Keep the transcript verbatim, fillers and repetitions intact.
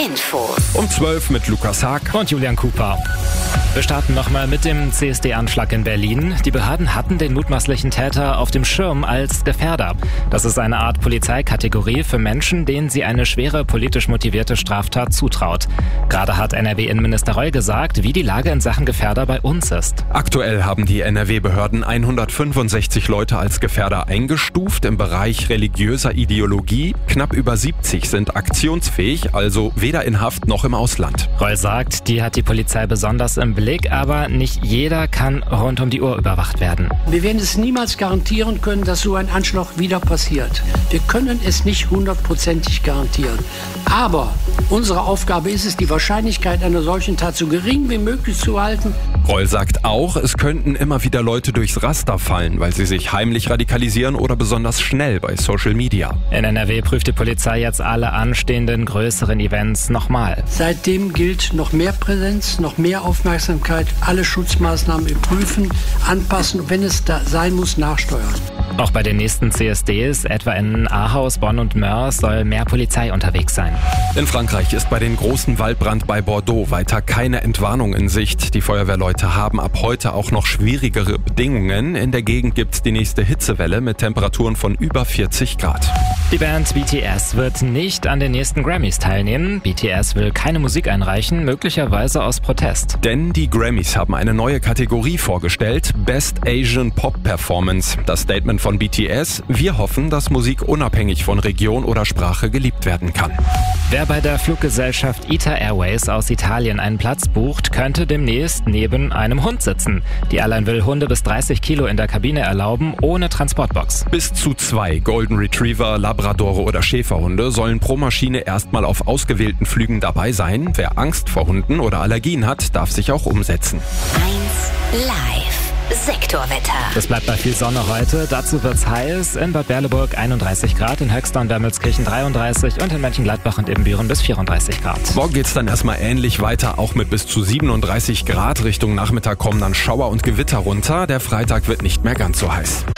Infos. Um zwölf mit Lukas Haag und Julian Cooper. Wir starten nochmal mit dem C S D-Anschlag in Berlin. Die Behörden hatten den mutmaßlichen Täter auf dem Schirm als Gefährder. Das ist eine Art Polizeikategorie für Menschen, denen sie eine schwere politisch motivierte Straftat zutraut. Gerade hat N R W-Innenminister Reul gesagt, wie die Lage in Sachen Gefährder bei uns ist. Aktuell haben die N R W-Behörden hundertfünfundsechzig Leute als Gefährder eingestuft im Bereich religiöser Ideologie. Knapp über siebzig sind aktionsfähig, also weder in Haft noch im Ausland. Reul sagt, die hat die Polizei besonders im Blick, aber nicht jeder kann rund um die Uhr überwacht werden. Wir werden es niemals garantieren können, dass so ein Anschlag wieder passiert. Wir können es nicht hundertprozentig garantieren. Aber unsere Aufgabe ist es, die Wahrscheinlichkeit einer solchen Tat so gering wie möglich zu halten. Reul sagt auch, es könnten immer wieder Leute durchs Raster fallen, weil sie sich heimlich radikalisieren oder besonders schnell bei Social Media. In N R W prüft die Polizei jetzt alle anstehenden größeren Events nochmal. Seitdem gilt noch mehr Präsenz, noch mehr Aufmerksamkeit, alle Schutzmaßnahmen prüfen, anpassen und wenn es da sein muss, nachsteuern. Auch bei den nächsten C S Ds, etwa in Ahaus, Bonn und Moers, soll mehr Polizei unterwegs sein. In Frankreich ist bei den großen Waldbrand bei Bordeaux weiter keine Entwarnung in Sicht. Die Feuerwehrleute haben ab heute auch noch schwierigere Bedingungen. In der Gegend gibt's die nächste Hitzewelle mit Temperaturen von über vierzig Grad. Die Band B T S wird nicht an den nächsten Grammys teilnehmen. B T S will keine Musik einreichen, möglicherweise aus Protest. Denn die Grammys haben eine neue Kategorie vorgestellt, Best Asian Pop Performance. Das Statement von B T S: Wir hoffen, dass Musik unabhängig von Region oder Sprache geliebt werden kann. Wer bei der Fluggesellschaft I T A Airways aus Italien einen Platz bucht, könnte demnächst neben einem Hund sitzen. Die Airline will Hunde bis dreißig Kilo in der Kabine erlauben, ohne Transportbox. Bis zu zwei Golden Retriever, Labradore oder Schäferhunde sollen pro Maschine erstmal auf ausgewählten Flügen dabei sein. Wer Angst vor Hunden oder Allergien hat, darf sich auch umsetzen. eins Live. Sektorwetter. Es bleibt bei viel Sonne heute. Dazu wird's heiß. In Bad Berleburg einunddreißig Grad, in Höxter und Wermelskirchen dreiunddreißig und in Mönchengladbach und Ibbenbüren bis vierunddreißig Grad. Morgen geht's dann erstmal ähnlich weiter, auch mit bis zu siebenunddreißig Grad. Richtung Nachmittag kommen dann Schauer und Gewitter runter. Der Freitag wird nicht mehr ganz so heiß.